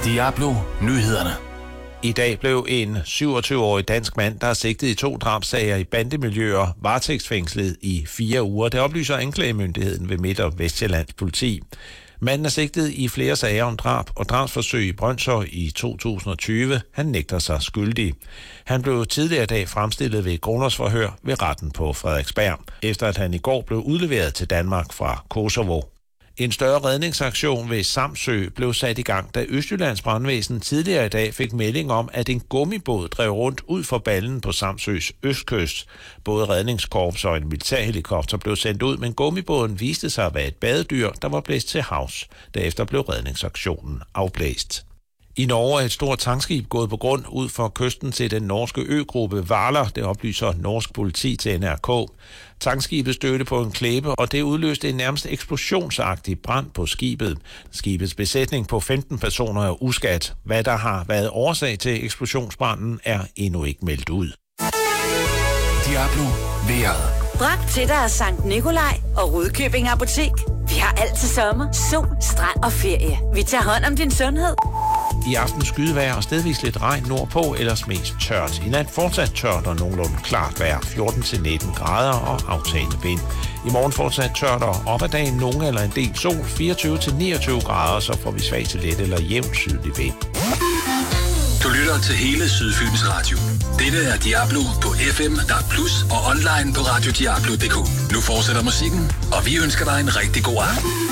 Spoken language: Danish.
Diablo Nyhederne. I dag blev en 27-årig dansk mand, der er sigtet i 2 drabssager i bandemiljøer, varetægtsfængslet i 4 uger. Det oplyser anklagemyndigheden ved Midt- og Vestsjællands politi. Manden er sigtet i flere sager om drab og drabsforsøg i Brønshøj i 2020. Han nægter sig skyldig. Han blev tidligere i dag fremstillet ved grundlovsforhør ved retten på Frederiksberg, efter at han i går blev udleveret til Danmark fra Kosovo. En større redningsaktion ved Samsø blev sat i gang, da Østjyllands Brandvæsen tidligere i dag fik melding om, at en gummibåd drev rundt ud for ballen på Samsøs østkyst. Både redningskorps og en militærhelikopter blev sendt ud, men gummibåden viste sig at være et badedyr, der var blæst til havs. Derefter blev redningsaktionen afblæst. I Norge er et stort tankskib gået på grund ud for kysten til den norske øgruppe Hvaler, det oplyser norsk politi til NRK. Tankskibet stødte på en klæbe, og det udløste en nærmest eksplosionsagtig brand på skibet. Skibets besætning på 15 personer er uskadt. Hvad der har været årsag til eksplosionsbranden er endnu ikke meldt ud. Diablo vejret. Bragt til dig af Sankt Nikolaj og Rudkøbing Apotek. Vi har alt til sommer, sol, strand og ferie. Vi tager hånd om din sundhed. I aften skydevejr og stedvis lidt regn nordpå, ellers mest tørt. I nat fortsat tørt og nogenlunde klart vejr, 14-19 grader og aftagende vind. I morgen fortsat tørt og op ad dagen nogen eller en del sol, 24-29 grader, så får vi svag til let eller jævnt sydlig vind. Du lytter til hele Sydfyns Radio. Dette er Diablo på FM, DAB+, og online på radiodiablo.dk. Nu fortsætter musikken, og vi ønsker dig en rigtig god aften.